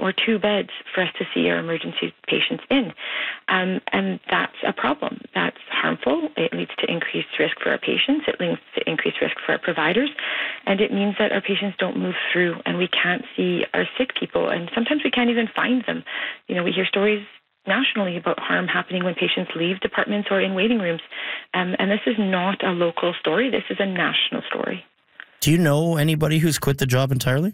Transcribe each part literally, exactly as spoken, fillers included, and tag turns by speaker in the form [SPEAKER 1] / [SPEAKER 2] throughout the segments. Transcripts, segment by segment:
[SPEAKER 1] or two beds for us to see our emergency patients in. Um, and that's a problem. That's harmful. It leads to increased risk for our patients. It leads to increased risk for our providers. And it means that our patients don't move through and we can't see our sick people. And sometimes we can't even find them. You know, we hear stories nationally about harm happening when patients leave departments or in waiting rooms. Um, and this is not a local story. This is a national story.
[SPEAKER 2] Do you know anybody who's quit the job entirely?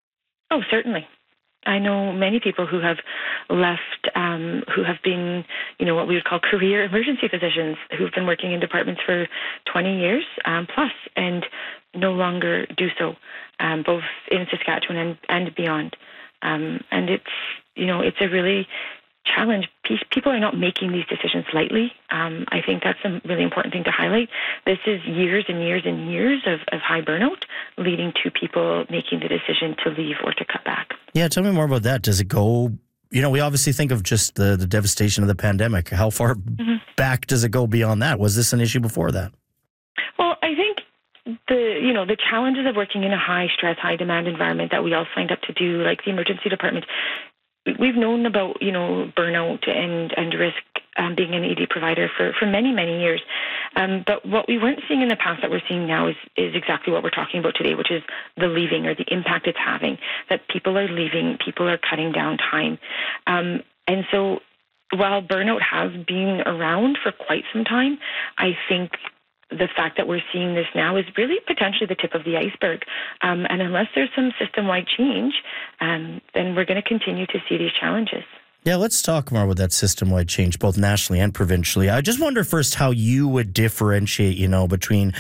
[SPEAKER 1] Oh, certainly. I know many people who have left, um, who have been, you know, what we would call career emergency physicians, who've been working in departments for twenty years um, plus and no longer do so, um, both in Saskatchewan and, and beyond. Um, and it's, you know, it's a really challenge. People are not making these decisions lightly. Um, I think that's a really important thing to highlight. This is years and years and years of, of high burnout leading to people making the decision to leave or to cut back.
[SPEAKER 2] Yeah, tell me more about that. Does it go, you know, we obviously think of just the, the devastation of the pandemic. How far mm-hmm. back does it go beyond that? Was this an issue before that?
[SPEAKER 1] Well, I think the, you know, the challenges of working in a high stress, high demand environment that we all signed up to do, like the emergency department, we've known about, you know, burnout and, and risk um, being an E D provider for, for many, many years. Um, but what we weren't seeing in the past that we're seeing now is, is exactly what we're talking about today, which is the leaving or the impact it's having, that people are leaving, people are cutting down time. Um, and so while burnout has been around for quite some time, I think the fact that we're seeing this now is really potentially the tip of the iceberg. Um, and unless there's some system-wide change, um, then we're going to continue to see these challenges.
[SPEAKER 2] Yeah, let's talk more about that system-wide change, both nationally and provincially. I just wonder first how you would differentiate, you know, between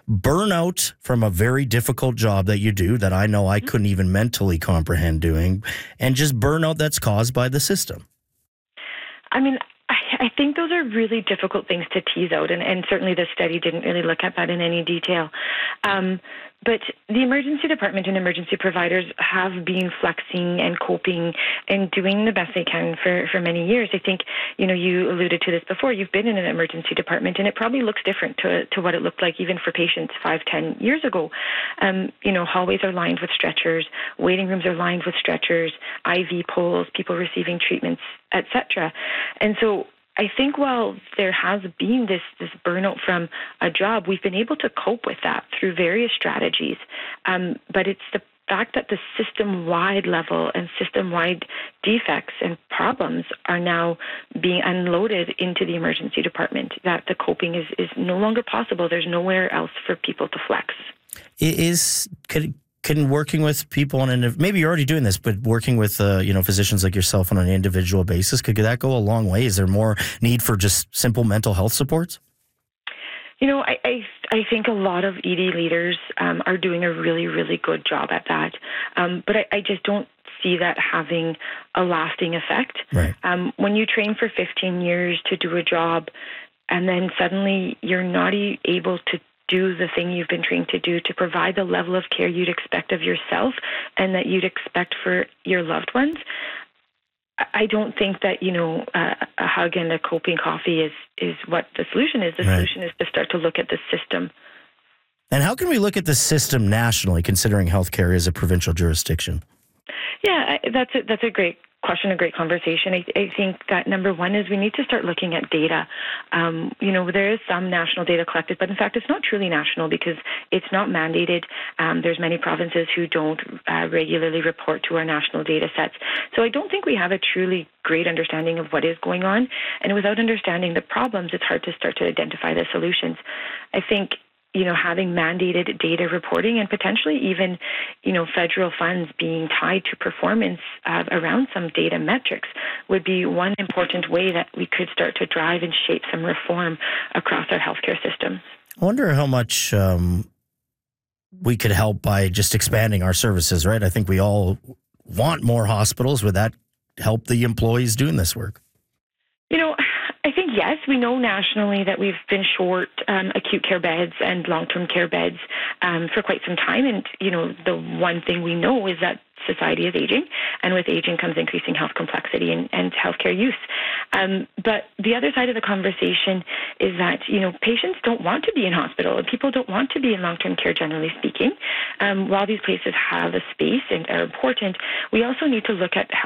[SPEAKER 2] burnout from a very difficult job that you do that I know I couldn't even mentally comprehend doing, and just burnout that's caused by the system.
[SPEAKER 1] I mean, I think those are really difficult things to tease out, and, and certainly this study didn't really look at that in any detail. Um, but the emergency department and emergency providers have been flexing and coping and doing the best they can for, for many years. I think, you know, you alluded to this before. You've been in an emergency department, and it probably looks different to, to what it looked like even for patients five, ten years ago. Um, you know, hallways are lined with stretchers, waiting rooms are lined with stretchers, I V poles, people receiving treatments, et cetera. And so I think while there has been this, this burnout from a job, we've been able to cope with that through various strategies. Um, but it's the fact that the system-wide level and system-wide defects and problems are now being unloaded into the emergency department, that the coping is, is no longer possible. There's nowhere else for people to flex.
[SPEAKER 2] It is... Could, Can working with people on an, maybe you're already doing this, but working with uh, you know physicians like yourself on an individual basis, could that go a long way? Is there more need for just simple mental health supports?
[SPEAKER 1] You know, I I, I think a lot of E D leaders um, are doing a really, really good job at that. Um, but I, I just don't see that having a lasting effect.
[SPEAKER 2] Right.
[SPEAKER 1] Um, when you train for fifteen years to do a job and then suddenly you're not able to do the thing you've been trained to do to provide the level of care you'd expect of yourself and that you'd expect for your loved ones, I don't think that, you know, uh, a hug and a coping coffee is, is what the solution is. The
[SPEAKER 2] right.
[SPEAKER 1] solution is to start to look at the system.
[SPEAKER 2] And how can we look at the system nationally, considering healthcare is a provincial jurisdiction?
[SPEAKER 1] Yeah, that's a, that's a great question, a great conversation. I, I think that number one is we need to start looking at data. Um, you know, there is some national data collected, but in fact, it's not truly national because it's not mandated. Um, there's many provinces who don't uh, regularly report to our national data sets. So I don't think we have a truly great understanding of what is going on. And without understanding the problems, it's hard to start to identify the solutions. I think you know, having mandated data reporting and potentially even, you know, federal funds being tied to performance uh, around some data metrics would be one important way that we could start to drive and shape some reform across our healthcare system.
[SPEAKER 2] I wonder how much um, we could help by just expanding our services, right? I think we all want more hospitals. Would that help the employees doing this work?
[SPEAKER 1] You know, I think, yes, we know nationally that we've been short um, acute care beds and long-term care beds um, for quite some time. And, you know, the one thing we know is that society is aging, and with aging comes increasing health complexity and, and healthcare use. Um, but the other side of the conversation is that, you know, patients don't want to be in hospital, and people don't want to be in long-term care, generally speaking. Um, while these places have a space and are important, we also need to look at